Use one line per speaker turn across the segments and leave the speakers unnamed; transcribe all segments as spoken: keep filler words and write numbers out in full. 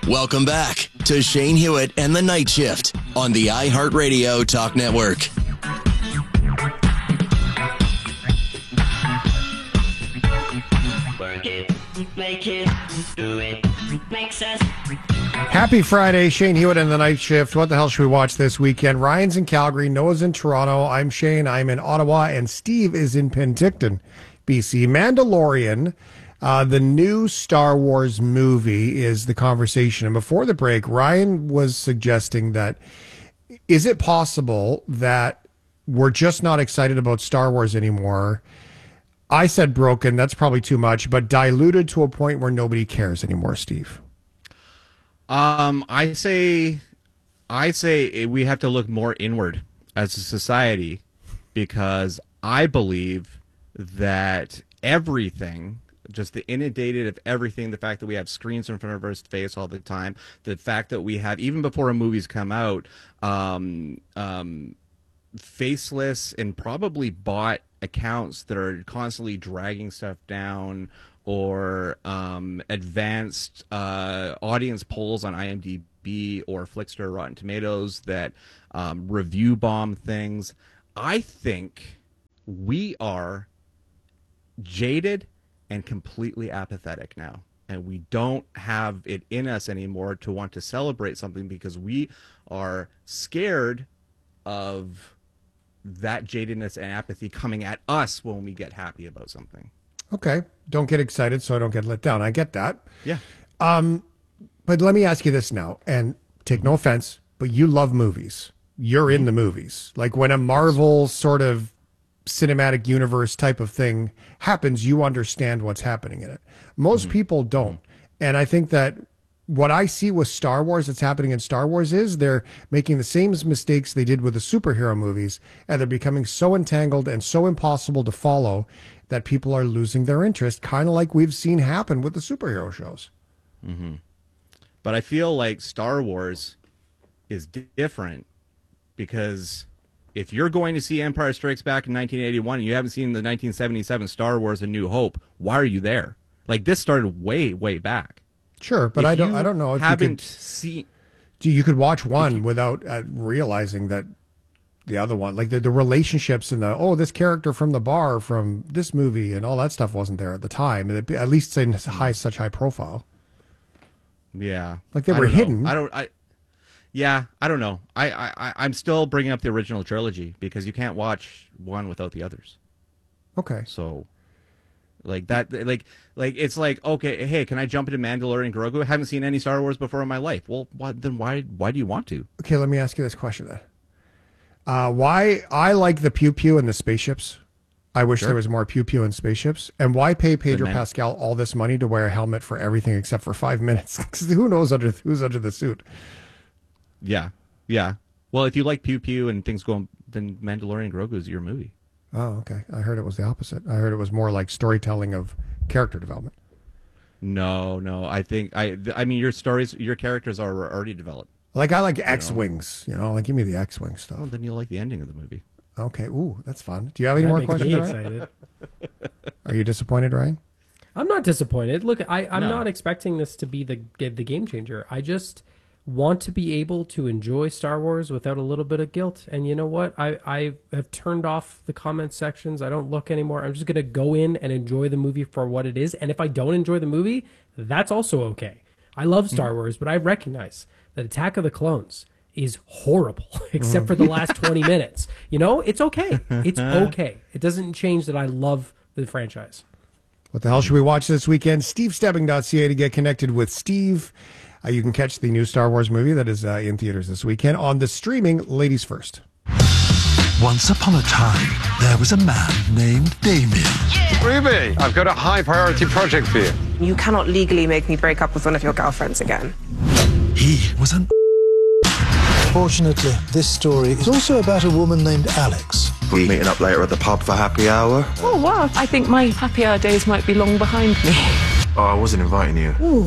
Welcome back to Shane Hewitt and the Night Shift on the iHeartRadio Talk Network.
Work it, make it, do it, makes us.
Happy Friday, Shane Hewitt and the Night Shift. What the hell should we watch this weekend? Ryan's in Calgary, Noah's in Toronto, I'm Shane, I'm in Ottawa, and Steve is in Penticton, B C. Mandalorian, uh, the new Star Wars movie, is the conversation. And before the break, Ryan was suggesting that, is it possible that we're just not excited about Star Wars anymore? I said broken, that's probably too much, but diluted to a point where nobody cares anymore, Steve.
Um, I say, I say we have to look more inward as a society, because I believe that everything, just the inundated of everything, the fact that we have screens in front of our face all the time, the fact that we have, even before a movie's come out, um, um, faceless and probably bought accounts that are constantly dragging stuff down, or um, advanced uh, audience polls on IMDb or Flickster or Rotten Tomatoes that um, review bomb things. I think we are jaded and completely apathetic now, and we don't have it in us anymore to want to celebrate something, because we are scared of that jadedness and apathy coming at us when we get happy about something.
Okay. Don't get excited so I don't get let down. I get that.
Yeah.
Um, but let me ask you this now, and take no offense, but you love movies. You're in the movies. Like when a Marvel sort of cinematic universe type of thing happens, you understand what's happening in it. Most mm-hmm. people don't. And I think that what I see with Star Wars that's happening in Star Wars is they're making the same mistakes they did with the superhero movies, and they're becoming so entangled and so impossible to follow that people are losing their interest, kind of like we've seen happen with the superhero shows.
Mm-hmm. But I feel like Star Wars is di- different, because if you're going to see Empire Strikes Back in nineteen eighty-one and you haven't seen the nineteen seventy-seven Star Wars A New Hope, why are you there? Like, this started way, way back.
Sure, but
if
I don't I don't know if
haven't
you could
seen...
You could watch one without uh, realizing that the other one, like the, the relationships and the, oh, this character from the bar from this movie and all that stuff wasn't there at the time. It, at least in high, such high profile.
Yeah.
Like they
I
were
don't
hidden.
know. I don't, I, yeah, I don't know. I, I, I'm still bringing up the original trilogy, because you can't watch one without the others.
Okay.
So, like that, like, like it's like, okay, hey, can I jump into Mandalorian Grogu? I haven't seen any Star Wars before in my life. Well, what, then why, why do you want to?
Okay, let me ask you this question then. Uh, why I like the pew pew and the spaceships. I wish
Sure.
there was more pew pew and spaceships. And why pay Pedro
man-
Pascal all this money to wear a helmet for everything except for five minutes? Because who knows under who's under the suit?
Yeah, yeah. Well, if you like pew pew and things going, then Mandalorian Grogu is your movie.
Oh, okay. I heard it was the opposite. I heard it was more like storytelling of character development.
No, no. I think I. I mean, your stories, your characters are already developed.
Like I like X-Wings, you know, like give me the X-Wing stuff.
Well, then you'll like the ending of the movie.
Okay. Ooh, that's fun. Do you have any
That
more
makes
questions?
me
Ryan?
excited.
Are you disappointed, Ryan?
I'm not disappointed. Look, I, I'm
No.
not expecting this to be the the game changer. I just want to be able to enjoy Star Wars without a little bit of guilt. And you know what? I, I have turned off the comment sections. I don't look anymore. I'm just going to go in and enjoy the movie for what it is. And if I don't enjoy the movie, that's also okay. I love Star mm-hmm. Wars, but I recognize that Attack of the Clones is horrible, except for the last twenty minutes. You know, it's okay. It's okay. It doesn't change that I love the franchise.
What the hell should we watch this weekend? steve stebbing dot c a to get connected with Steve. Uh, you can catch the new Star Wars movie that is uh, in theaters this weekend on the streaming Ladies First.
Once upon a time, there was a man named Damien.
Yeah. Ruby, I've got a high priority project for you.
You cannot legally make me break up with one of your girlfriends again.
He was an...
Fortunately, this story is also about a woman named Alex.
We're meeting up later at the pub for happy hour.
Oh, wow. I think my happy hour days might be long behind me.
Oh, I wasn't inviting you.
Ooh.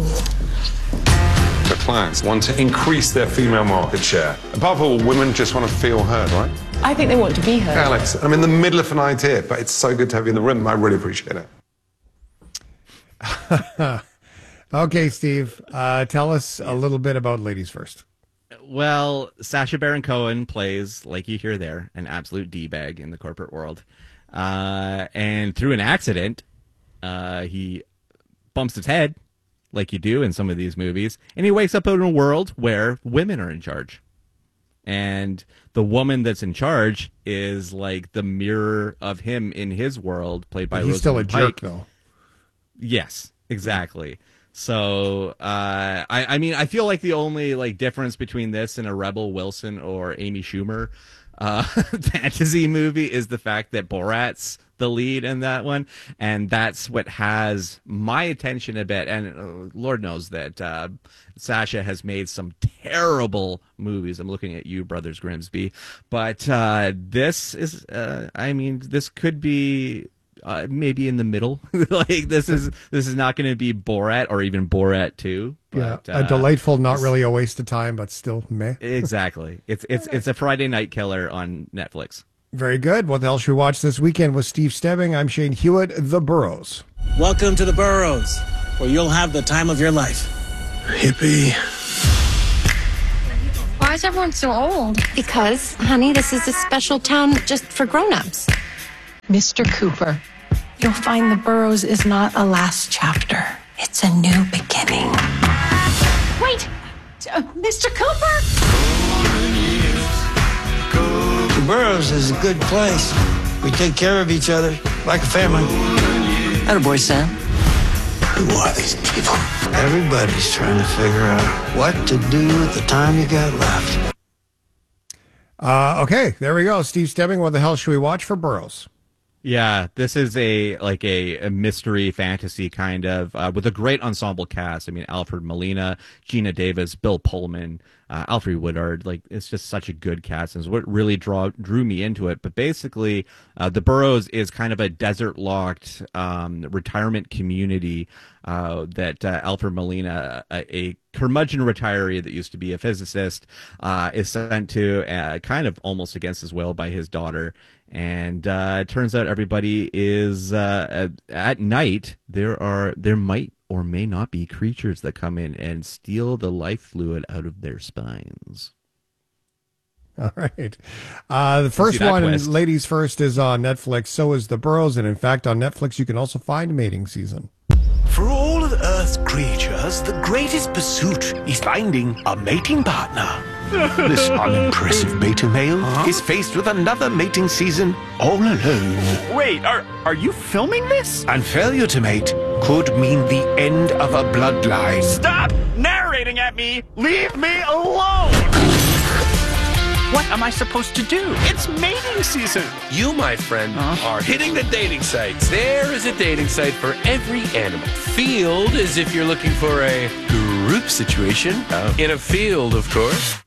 The clients want to increase their female market share. Above all, women just want to feel heard, right?
I think they want to be heard.
Alex, I'm in the middle of an idea, but it's so good to have you in the room. I really appreciate it.
uh, Okay, Steve, uh, tell us a little bit about Ladies First.
Well, Sacha Baron Cohen plays, like you hear there, an absolute D-bag in the corporate world. Uh, and through an accident, uh, he bumps his head, like you do in some of these movies, and he wakes up in a world where women are in charge. And the woman that's in charge is like the mirror of him in his world, played by
He's still a
Rosamund
jerk,
Pike.
though.
Yes, exactly. So, uh, I, I mean, I feel like the only like difference between this and a Rebel Wilson or Amy Schumer uh, fantasy movie is the fact that Borat's the lead in that one, and that's what has my attention a bit. And uh, Lord knows that uh, Sacha has made some terrible movies. I'm looking at you, Brothers Grimsby, but uh, this is, uh, I mean, this could be. Uh, maybe in the middle. Like this is this is not going to be Borat or even Borat two. But,
yeah, a
uh,
delightful, not really a waste of time, but still meh.
Exactly. It's it's it's a Friday night killer on Netflix.
Very good. What the hell should we watch this weekend with Steve Stebbing? I'm Shane Hewitt, The Burrows.
Welcome to The Burrows, where you'll have the time of your life.
Hippie.
Why is everyone so old? Because, honey, this is a special town just for grown-ups.
Mister Cooper, you'll find The Burrows is not a last chapter. It's a new beginning.
Wait! Uh, Mister Cooper?
The Burrows is a good place. We take care of each other like a family. Attaboy, Sam.
Who are these people?
Everybody's trying to figure out what to do with the time you got left.
Uh, okay, there we go. Steve Stebbing, what the hell should we watch for Burrows?
Yeah, this is a like a, a mystery fantasy kind of uh, with a great ensemble cast. I mean, Alfred Molina, Gina Davis, Bill Pullman, uh, Alfred Woodard. Like, it's just such a good cast, and it's what really draw drew me into it. But basically, uh, The Burrows is kind of a desert locked um, retirement community uh, that uh, Alfred Molina, a, a curmudgeon retiree that used to be a physicist, uh, is sent to, uh, kind of almost against his will, by his daughter. And uh, it turns out everybody is uh, at night. There are there might or may not be creatures that come in and steal the life fluid out of their spines.
All right. Uh, the first one, twist. Ladies First, is on Netflix. So is The Burrows. And in fact, on Netflix, you can also find Mating Season.
For all of Earth's creatures, the greatest pursuit is finding a mating partner. This unimpressive beta male huh? is faced with another mating season all alone.
Wait, are are you filming this?
And failure to mate could mean the end of a bloodline.
Stop narrating at me! Leave me alone! What am I supposed to do? It's mating season.
You, my friend, huh? are hitting the dating sites. There is a dating site for every animal. Field is if you're looking for a group situation. Oh. In a field, of course.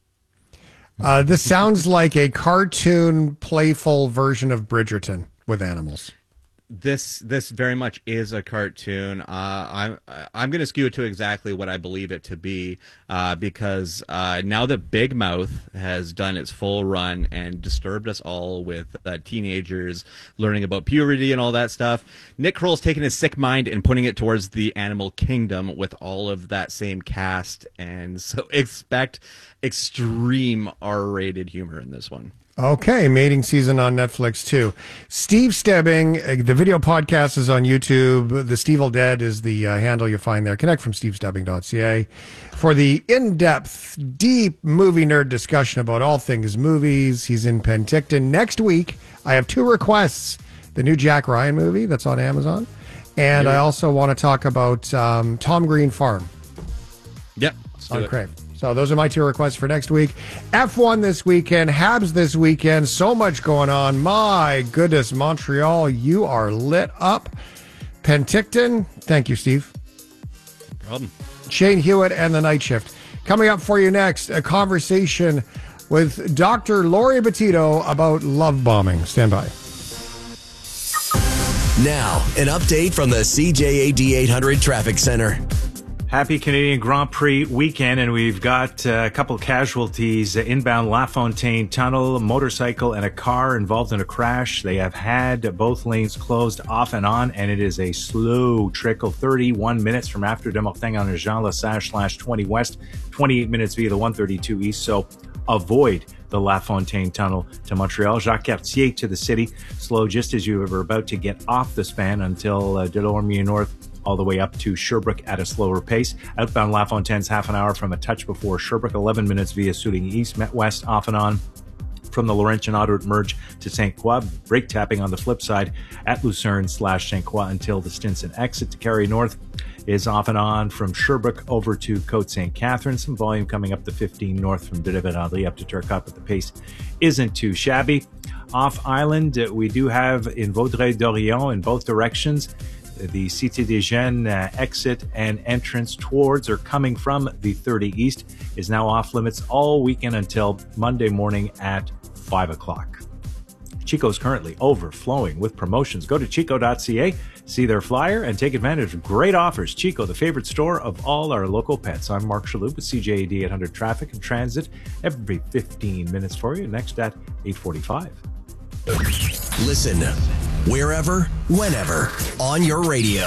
Uh, this sounds like a cartoon, playful version of Bridgerton with animals.
This this very much is a cartoon. Uh, I'm I'm going to skew it to exactly what I believe it to be, uh, because uh, now that Big Mouth has done its full run and disturbed us all with uh, teenagers learning about puberty and all that stuff, Nick Kroll's taken his sick mind and putting it towards the animal kingdom with all of that same cast, and so expect extreme R-rated humor in this one.
Okay, Mating Season on Netflix too. Steve Stebbing, uh, the video podcast is on YouTube. The Steve Dead is the uh, handle you find there. Connect from steve stebbing dot c a for the in-depth, deep movie nerd discussion about all things movies. He's in Penticton. Next week, I have two requests. The new Jack Ryan movie that's on Amazon. And yeah. I also want to talk about um, Tom Green Farm.
Yep.
On Crave. So those are my two requests for next week. F one this weekend, Habs this weekend, so much going on. My goodness, Montreal, you are lit up. Penticton, thank you, Steve.
No problem.
Shane Hewitt and the Night Shift. Coming up for you next, a conversation with Doctor Lori Betito about love bombing. Stand by.
Now, an update from the C J A D eight hundred Traffic Center.
Happy Canadian Grand Prix weekend, and we've got uh, a couple casualties. Uh, inbound LaFontaine Tunnel, a motorcycle and a car involved in a crash. They have had both lanes closed off and on, and it is a slow trickle. thirty-one minutes from after de Mortagne on Jean Lesage slash twenty West, twenty-eight minutes via the one thirty-two East. So avoid the LaFontaine Tunnel to Montreal. Jacques Cartier to the city. Slow just as you were about to get off the span until uh, Delormier North, all the way up to Sherbrooke at a slower pace. Outbound LaFontaine's half an hour from a touch before Sherbrooke, eleven minutes via Souligny East, Met West off and on from the Laurentian autoroute merge to Saint Croix. Brake tapping on the flip side at Lucerne slash Saint Croix until the Stinson exit. To Carry North is off and on from Sherbrooke over to Côte Saint Catherine. Some volume coming up the fifteen north from de Rivera-Henry up to Turcotte, but the pace isn't too shabby. Off island, uh, we do have in Vaudreuil-Dorion in both directions. The Cité des Jeunes uh, exit and entrance towards or coming from the thirty East is now off limits all weekend until Monday morning at five o'clock. Chico's currently overflowing with promotions. Go to chico dot c a, see their flyer, and take advantage of great offers. Chico, the favorite store of all our local pets. I'm Mark Shalhoub with C J A D eight hundred Traffic and Transit every fifteen minutes for you. Next at eight forty-five.
Listen wherever, whenever, on your radio.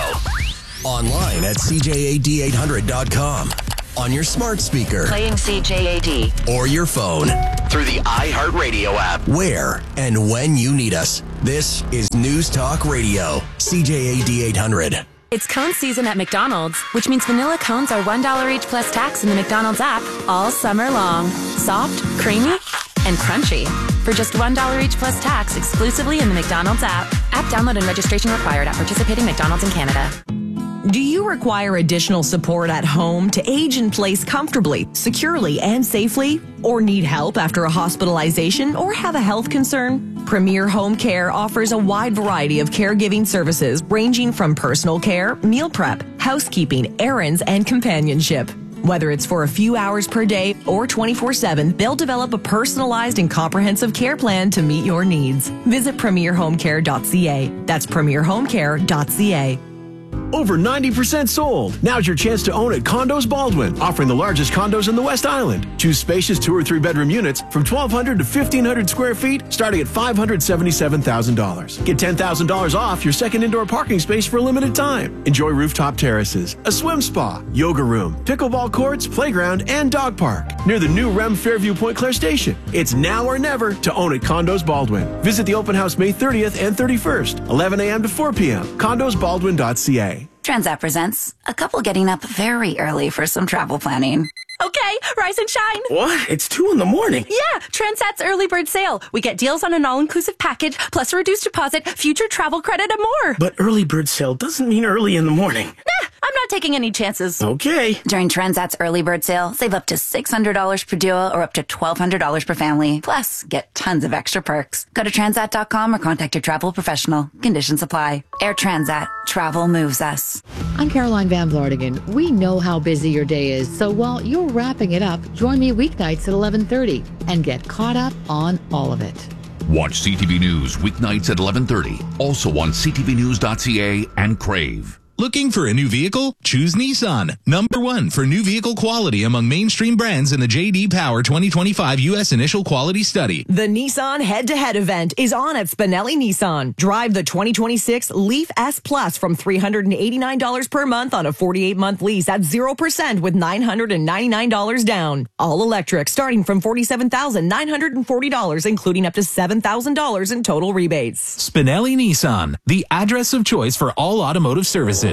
Online at c j a d eight hundred dot com. On your smart speaker.
Playing C J A D.
Or your phone. Through the iHeartRadio app. Where and when you need us. This is News Talk Radio. C J A D eight hundred.
It's cone season at McDonald's, which means vanilla cones are one dollar each plus tax in the McDonald's app all summer long. Soft, creamy, and crunchy. For just one dollar each plus tax exclusively in the McDonald's app. App download and registration required at participating McDonald's in Canada.
Do you require additional support at home to age in place comfortably, securely, and safely? Or need help after a hospitalization or have a health concern? Premier Home Care offers a wide variety of caregiving services ranging from personal care, meal prep, housekeeping, errands, and companionship. Whether it's for a few hours per day or twenty-four seven, they'll develop a personalized and comprehensive care plan to meet your needs. Visit premier home care dot c a. That's premier home care dot c a.
Over ninety percent sold. Now's your chance to own at Condos Baldwin, offering the largest condos in the West Island. Choose spacious two or three bedroom units from twelve hundred to fifteen hundred square feet, starting at five hundred seventy-seven thousand dollars. Get ten thousand dollars off your second indoor parking space for a limited time. Enjoy rooftop terraces, a swim spa, yoga room, pickleball courts, playground, and dog park near the new R E M Fairview Point Claire station. It's now or never to own at Condos Baldwin. Visit the open house May thirtieth and thirty-first, eleven a.m. to four p.m. condos baldwin dot c a.
Transat presents a couple getting up very early for some travel planning.
Okay, rise and shine.
What? It's two in the morning.
Yeah, Transat's early bird sale. We get deals on an all-inclusive package, plus a reduced deposit, future travel credit, and more.
But early bird sale doesn't mean early in the morning.
Nah, I'm not taking any chances.
Okay.
During Transat's early bird sale, save up to six hundred dollars per duo or up to twelve hundred dollars per family. Plus, get tons of extra perks. Go to transat dot com or contact your travel professional. Conditions apply. Air Transat. Travel moves us.
I'm Caroline Van Vlartigan. We know how busy your day is, so while you're wrapping it up, join me weeknights at eleven thirty and get caught up on all of it.
Watch C T V News weeknights at eleven thirty. Also on c t v news dot c a and Crave.
Looking for a new vehicle? Choose Nissan. Number one for new vehicle quality among mainstream brands in the J D Power twenty twenty-five U S Initial Quality Study.
The Nissan head-to-head event is on at Spinelli Nissan. Drive the twenty twenty-six Leaf S Plus from three hundred eighty-nine dollars per month on a forty-eight month lease at zero percent with nine hundred ninety-nine dollars down. All electric starting from forty-seven thousand nine hundred forty dollars, including up to seven thousand dollars in total rebates.
Spinelli Nissan, the address of choice for all automotive services.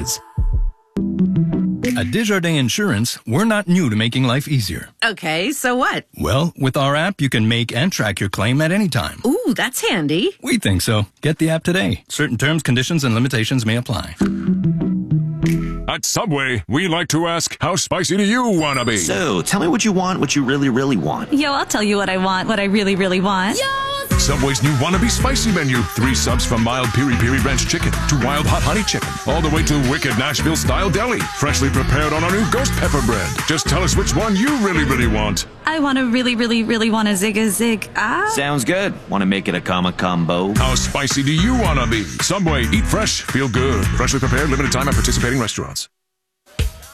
At Desjardins Insurance, we're not new to making life easier.
Okay, so what?
Well, with our app, you can make and track your claim at any time.
Ooh, that's handy.
We think so. Get the app today. Certain terms, conditions, and limitations may apply.
At Subway, we like to ask, how spicy do you want to be?
So, tell me what you want, what you really, really want.
Yo, I'll tell you what I want, what I really, really want.
Yo! Subway's new Wannabe Spicy menu. Three subs from mild Piri Piri Ranch chicken to wild hot honey chicken, all the way to wicked Nashville-style deli. Freshly prepared on our new ghost pepper bread. Just tell us which one you really, really want.
I want to really, really, really want a zig a zig. Ah.
Sounds good. Want to make it a comma combo?
How spicy do you want to be? Subway, eat fresh, feel good. Freshly prepared, limited time at participating restaurants.